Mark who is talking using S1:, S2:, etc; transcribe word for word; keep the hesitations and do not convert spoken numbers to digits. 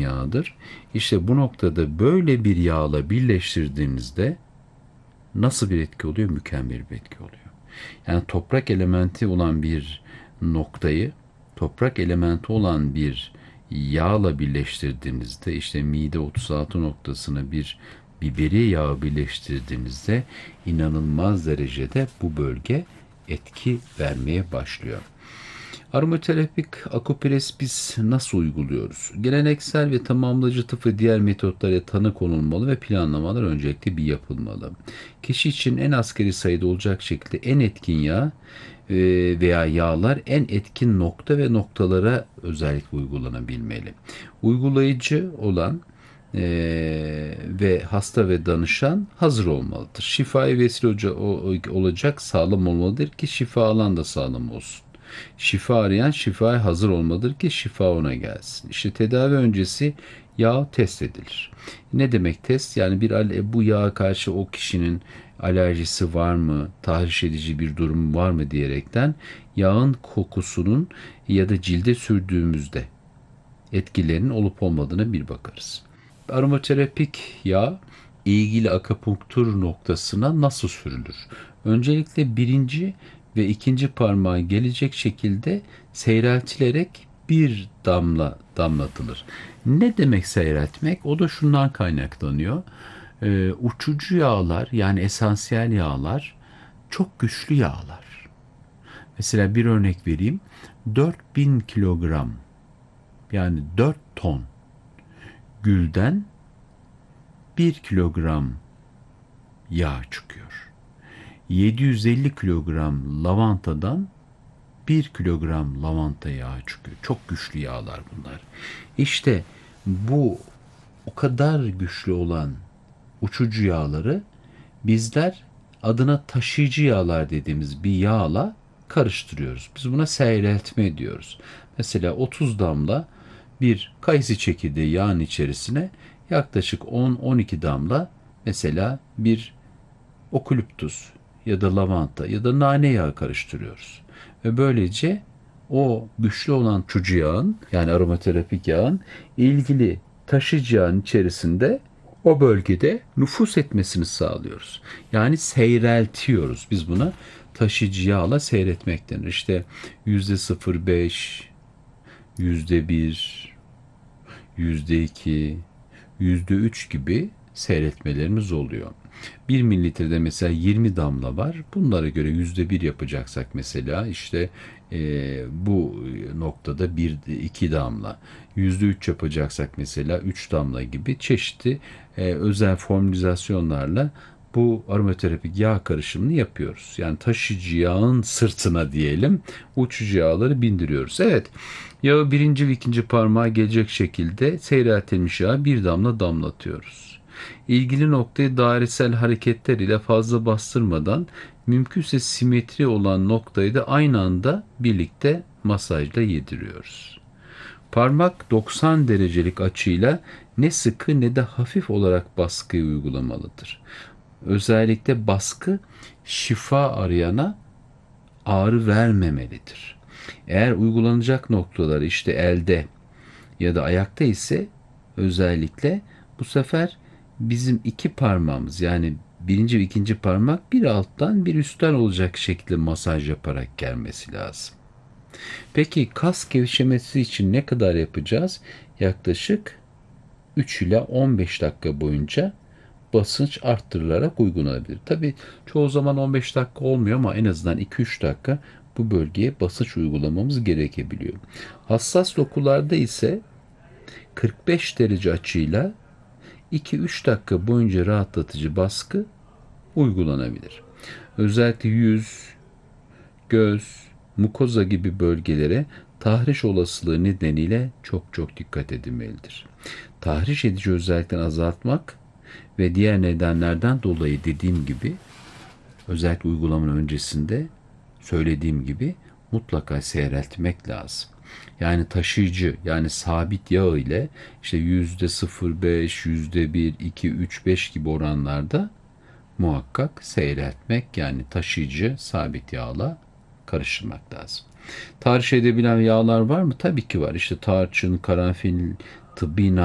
S1: yağıdır. İşte bu noktada böyle bir yağla birleştirdiğinizde nasıl bir etki oluyor? Mükemmel bir etki oluyor. Yani toprak elementi olan bir noktayı, toprak elementi olan bir yağla birleştirdiğinizde, işte mide otuz altı noktasına bir biberiye yağı birleştirdiğinizde inanılmaz derecede bu bölge etki vermeye başlıyor. Aromaterapik akupres biz nasıl uyguluyoruz? Geleneksel ve tamamlayıcı tıp ve diğer metotlara tanı konulmalı ve planlamalar öncelikle bir yapılmalı. Kişi için en asgari sayıda olacak şekilde en etkin yağ e, veya yağlar en etkin nokta ve noktalara özellikle uygulanabilmeli. Uygulayıcı olan e, ve hasta ve danışan hazır olmalıdır. Şifaya vesile olacak sağlam olmalıdır ki şifa alan da sağlam olsun. Şifa arayan şifaya hazır olmalıdır ki şifa ona gelsin. İşte tedavi öncesi yağ test edilir. Ne demek test? Yani bir bu yağa karşı o kişinin alerjisi var mı, tahriş edici bir durum var mı diyerekten yağın kokusunun ya da cilde sürdüğümüzde etkilerinin olup olmadığına bir bakarız. Aromaterapik yağ ilgili akupunktur noktasına nasıl sürülür? Öncelikle birinci ve ikinci parmağa gelecek şekilde seyreltilerek bir damla damlatılır. Ne demek seyreltmek? O da şundan kaynaklanıyor. Ee, uçucu yağlar, yani esansiyel yağlar çok güçlü yağlar. Mesela bir örnek vereyim. dört bin kilogram, yani dört ton gülden bir kilogram yağ çıkıyor. yedi yüz elli kilogram lavantadan bir kilogram lavanta yağı çıkıyor. Çok güçlü yağlar bunlar. İşte bu o kadar güçlü olan uçucu yağları bizler adına taşıyıcı yağlar dediğimiz bir yağla karıştırıyoruz. Biz buna seyreltme diyoruz. Mesela otuz damla bir kayısı çekirdeği yağın içerisine yaklaşık on on iki damla mesela bir okaliptus ya da lavanta ya da nane yağı karıştırıyoruz. Ve böylece o güçlü olan uçucu yağın, yani aromaterapik yağın ilgili taşıyıcı yağın içerisinde o bölgede nüfuz etmesini sağlıyoruz. Yani seyreltiyoruz. Biz buna taşıyıcı yağla seyretmek denir. İşte yüzde sıfır virgül beş, yüzde bir, yüzde iki, yüzde üç gibi seyretmelerimiz oluyor. bir mililitrede mesela yirmi damla var. Bunlara göre yüzde bir yapacaksak mesela işte e, bu noktada bir iki damla. yüzde üç yapacaksak mesela üç damla gibi çeşitli e, özel formülizasyonlarla bu aromaterapik yağ karışımını yapıyoruz. Yani taşıyıcı yağın sırtına diyelim uçucu yağları bindiriyoruz. Evet, yağı birinci ve ikinci parmağa gelecek şekilde seyreltilmiş yağı bir damla damlatıyoruz. İlgili noktayı dairesel hareketler ile fazla bastırmadan mümkünse simetri olan noktayı da aynı anda birlikte masajla yediriyoruz. Parmak doksan derecelik açıyla ne sıkı ne de hafif olarak baskıyı uygulamalıdır. Özellikle baskı şifa arayana ağrı vermemelidir. Eğer uygulanacak noktalar işte elde ya da ayakta ise özellikle bu sefer bizim iki parmağımız, yani birinci ve ikinci parmak bir alttan bir üstten olacak şekilde masaj yaparak gelmesi lazım. Peki kas gevşemesi için ne kadar yapacağız? Yaklaşık üç ila on beş dakika boyunca basınç arttırılarak uygulanabilir. Tabii çoğu zaman on beş dakika olmuyor ama en azından iki üç dakika bu bölgeye basınç uygulamamız gerekebiliyor. Hassas dokularda ise kırk beş derece açıyla iki üç dakika boyunca rahatlatıcı baskı uygulanabilir. Özellikle yüz, göz, mukoza gibi bölgelere tahriş olasılığı nedeniyle çok çok dikkat edilmelidir. Tahriş edici özellikten azaltmak ve diğer nedenlerden dolayı dediğim gibi özellikle uygulamanın öncesinde söylediğim gibi mutlaka seyreltmek lazım. Yani taşıyıcı, yani sabit yağ ile işte yüzde sıfır virgül beş, yüzde bir, iki, üç, beş gibi oranlarda muhakkak seyreltmek, yani taşıyıcı sabit yağla karıştırmak lazım. Tahriş edebilen yağlar var mı? Tabii ki var. İşte tarçın, karanfil, tıbbi